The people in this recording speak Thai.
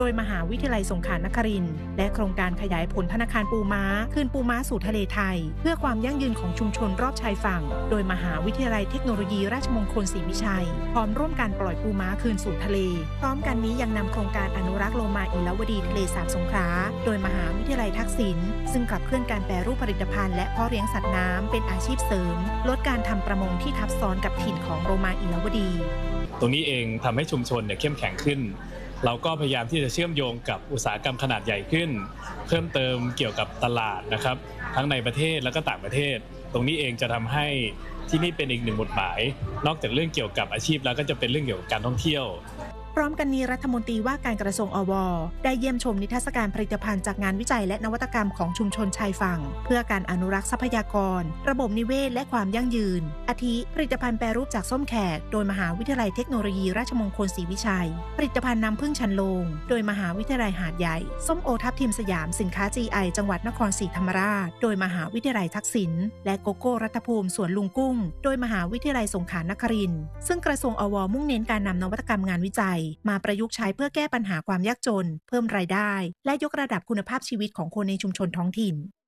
โดยมหาวิทยาลัยสงขลานครินทร์และโครงการขยายผลธนาคารปูม้าคืนปูม้าสู่ทะเลไทยเพื่อความยั่งยืนของชุมชนรอบชายฝั่งโดยมหาวิทยาลัยเทคโนโลยีราชมงคลศรีวิชัยพร้อมร่วมการปล่อยปูม้าคืนสู่ทะเลพร้อมกันนี้ยังนำโครงการอนุรักษ์โลมาอิลวดีทะเลสาบสงขลาโดยมหาวิทยาลัยทักษิณซึ่งขับเคลื่อนการแปรรูปผลิตภัณฑ์และเพาะเลี้ยงสัตว์น้ำเป็นอาชีพเสริมลดการทำประมงที่ทับซ้อนกับถิ่นของโลมาอิลวดีตรงนี้เองทำให้ชุมชนเข้มแข็งขึ้นเราก็พยายามที่จะเชื่อมโยงกับอุตสาหกรรมขนาดใหญ่ขึ้นเพิ่มเติมเกี่ยวกับตลาดนะครับทั้งในประเทศและก็ต่างประเทศตรงนี้เองจะทำให้ที่นี่เป็นอีกหนึ่งบทบาทนอกจากเรื่องเกี่ยวกับอาชีพแล้วก็จะเป็นเรื่องเกี่ยวกับการท่องเที่ยวพร้อมกันนี้รัฐมนตรีว่าการกระทรวงอว.ได้เยี่ยมชมนิทรรศการผลิตภัณฑ์จากงานวิจัยและนวัตกรรมของชุมชนชายฝั่งเพื่อการอนุรักษ์ทรัพยากรระบบนิเวศและความยั่งยืนอาทิผลิตภัณฑ์แปรรูปจากส้มแขกโดยมหาวิทยาลัยเทคโนโลยีราชมงคลศรีวิชัยผลิตภัณฑ์น้ำผึ้งชันโลงโดยมหาวิทยาลัยหาดใหญ่ส้มโอทับทิมสยามสินค้า GI จังหวัดนครศรีธรรมราชโดยมหาวิทยาลัยทักษิณและโกโก้รัฐภูมิสวนลุงกุ้งโดยมหาวิทยาลัยสงขลานครินทร์ซึ่งกระทรวงอว.มุ่งเน้นการนำนวัตกรรมงานวิจัยมาประยุกต์ใช้เพื่อแก้ปัญหาความยากจนเพิ่มรายได้และยกระดับคุณภาพชีวิตของคนในชุมชนท้องถิ่น